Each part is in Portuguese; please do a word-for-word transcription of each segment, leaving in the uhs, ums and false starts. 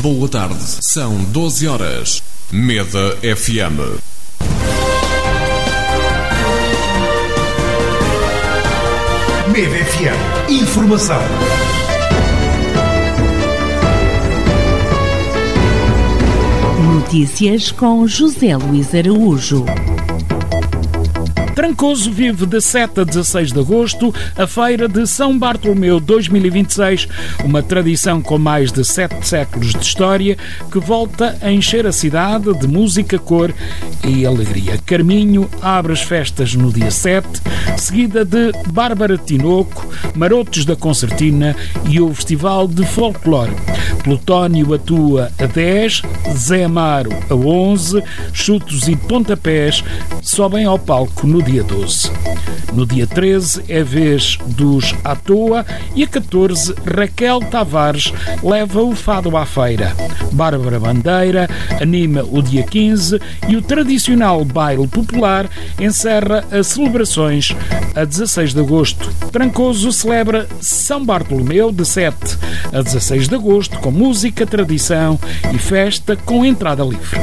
boa tarde. São doze horas. Meda F M. Meda F M. Informação. Notícias com José Luís Araújo. Trancoso vive de sete a dezasseis de agosto a Feira de São Bartolomeu dois mil e vinte e seis, uma tradição com mais de sete séculos de história que volta a encher a cidade de música, cor e alegria. Carminho abre as festas no dia sete, seguida de Bárbara Tinoco, Marotos da Concertina e o Festival de Folclore. Plutónio atua a dez, Zé Amaro a onze, chutos e pontapés sobem ao palco no dia doze. No dia treze é vez dos à toa e a catorze Raquel Tavares leva o fado à feira. Bárbara Bandeira anima o dia quinze e o tradicional baile popular encerra as celebrações a dezasseis de agosto. Trancoso celebra São Bartolomeu de sete a dezasseis de agosto com música, tradição e festa com entrada livre.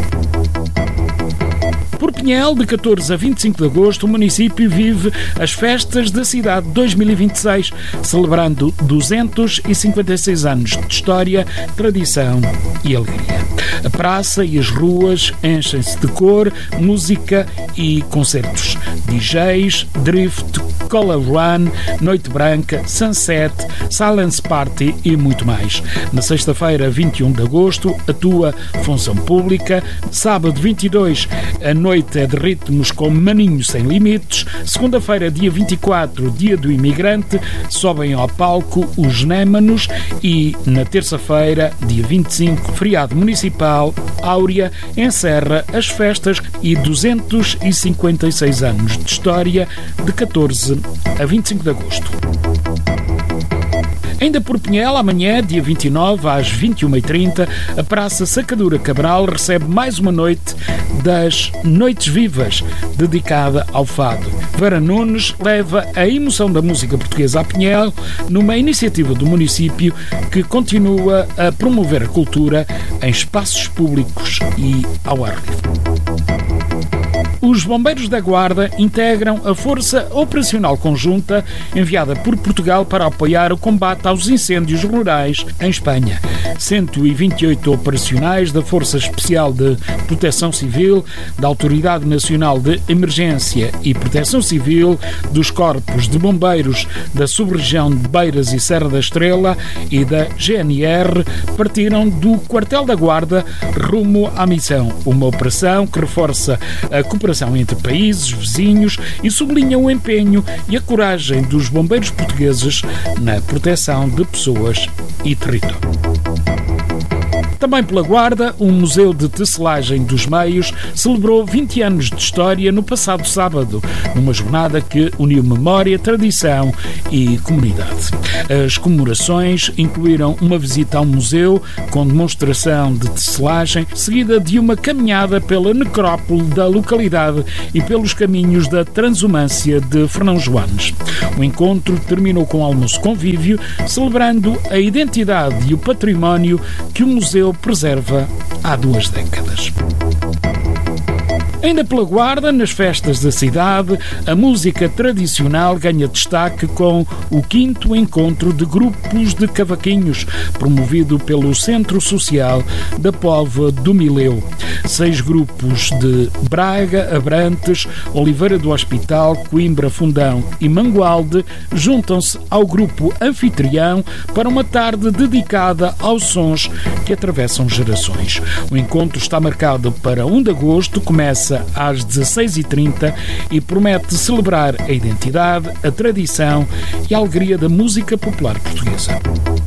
Por Pinhel, de catorze a vinte e cinco de agosto, o município vive as festas da cidade dois mil e vinte e seis, celebrando duzentos e cinquenta e seis anos de história, tradição e alegria. A praça e as ruas enchem-se de cor, música e concertos. D Js, drift, Cola Run, Noite Branca, Sunset, Silence Party e muito mais. Na sexta-feira, vinte e um de agosto, atua Função Pública. Sábado, vinte e dois, a noite é de ritmos com Maninho Sem Limites. Segunda-feira, dia vinte e quatro, dia do imigrante, sobem ao palco os Némanos. E na terça-feira, dia vinte e cinco, feriado municipal, Áurea encerra as festas e duzentos e cinquenta e seis anos de história, de catorze a vinte e cinco de agosto. Ainda por Pinhel, amanhã, dia vinte e nove, às vinte e uma e trinta, a Praça Sacadura Cabral recebe mais uma noite das Noites Vivas, dedicada ao fado. Vera Nunes leva a emoção da música portuguesa a Pinhel, numa iniciativa do município que continua a promover a cultura em espaços públicos e ao ar livre. Os Bombeiros da Guarda integram a Força Operacional Conjunta enviada por Portugal para apoiar o combate aos incêndios rurais em Espanha. cento e vinte e oito operacionais da Força Especial de Proteção Civil, da Autoridade Nacional de Emergência e Proteção Civil, dos Corpos de Bombeiros da Sub-Região de Beiras e Serra da Estrela e da G N R partiram do Quartel da Guarda rumo à missão. Uma operação que reforça a cooperação entre países vizinhos e sublinha o empenho e a coragem dos bombeiros portugueses na proteção de pessoas e território. Também pela Guarda, o Museu de Tecelagem dos Meios celebrou vinte anos de história no passado sábado, numa jornada que uniu memória, tradição e comunidade. As comemorações incluíram uma visita ao museu com demonstração de tecelagem, seguida de uma caminhada pela necrópole da localidade e pelos caminhos da Transumância de Fernão Joanes. O encontro terminou com almoço convívio, celebrando a identidade e o património que o museu preserva há duas décadas. Ainda pela Guarda, nas festas da cidade, a música tradicional ganha destaque com o quinto encontro de grupos de cavaquinhos, promovido pelo Centro Social da Póvoa do Mileu. Seis grupos de Braga, Abrantes, Oliveira do Hospital, Coimbra, Fundão e Mangualde juntam-se ao grupo anfitrião para uma tarde dedicada aos sons que atravessam gerações. O encontro está marcado para um de agosto, começa às dezasseis e trinta e promete celebrar a identidade, a tradição e a alegria da música popular portuguesa.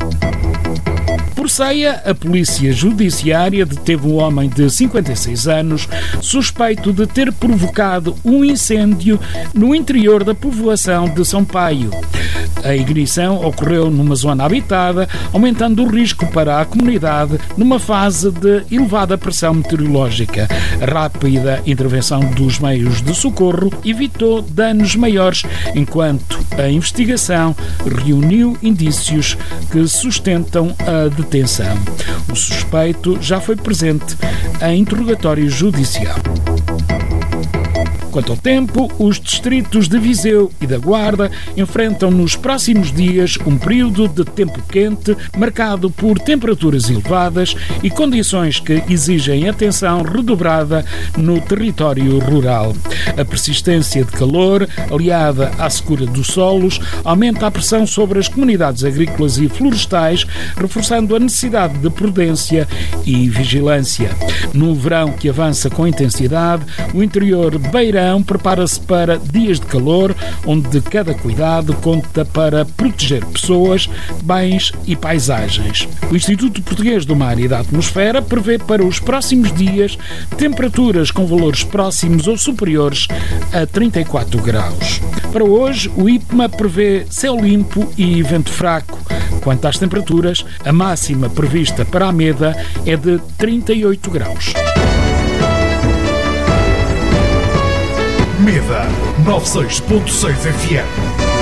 Por Ceia, a Polícia Judiciária deteve um homem de cinquenta e seis anos suspeito de ter provocado um incêndio no interior da povoação de São Paio. A ignição ocorreu numa zona habitada, aumentando o risco para a comunidade numa fase de elevada pressão meteorológica. A rápida intervenção dos meios de socorro evitou danos maiores, enquanto a investigação reuniu indícios que sustentam a detenção. O suspeito já foi presente em interrogatório judicial. Quanto ao tempo, os distritos de Viseu e da Guarda enfrentam nos próximos dias um período de tempo quente marcado por temperaturas elevadas e condições que exigem atenção redobrada no território rural. A persistência de calor, aliada à secura dos solos, aumenta a pressão sobre as comunidades agrícolas e florestais, reforçando a necessidade de prudência e vigilância. No verão que avança com intensidade, o interior beirão prepara-se para dias de calor, onde cada cuidado conta para proteger pessoas, bens e paisagens. O Instituto Português do Mar e da Atmosfera prevê para os próximos dias temperaturas com valores próximos ou superiores a trinta e quatro graus. Para hoje, o IPMA prevê céu limpo e vento fraco. Quanto às temperaturas, a máxima prevista para a Meda é de trinta e oito graus. Meda noventa e seis ponto seis F M.